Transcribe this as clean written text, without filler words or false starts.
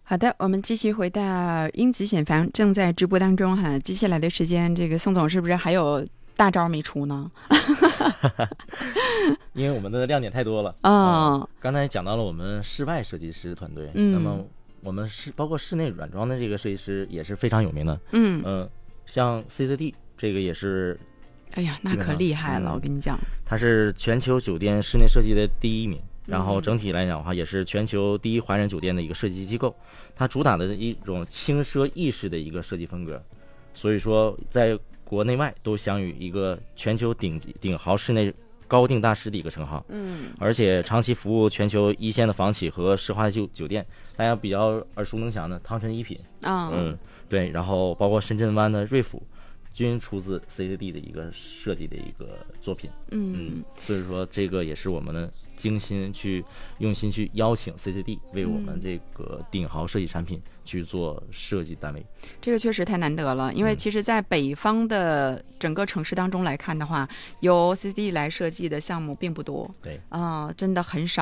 好的，我们继续回到英吉选房，正在直播当中哈。接下来的时间，这个宋总是不是还有大招没出呢？ 因为我们的亮点太多了。刚才讲到了我们室外设计师团队，那么我们包括室内软装的这个设计师也是非常有名的。像 CCD 这个也是， 哎呀，那可厉害了，我跟你讲， 它是全球酒店室内设计的第1名。然后整体来讲的话，也是全球第1华人酒店的一个设计机构，它主打的一种轻奢意式的一个设计风格，所以说在国内外都享誉一个全球顶豪室内高定大师的一个称号。而且长期服务全球1线的房企和奢华的酒店，大家比较耳熟能详的汤臣一品对，然后包括深圳湾的瑞府，均出自 CCD 的一个设计的一个作品。所以说这个也是我们用心去邀请 CCD 为我们这个顶豪设计产品去做设计单位。 这个确实太难得了，因为其实在北方的整个城市当中来看的话，由 CCD 来设计的项目并不多。 对， 真的很少。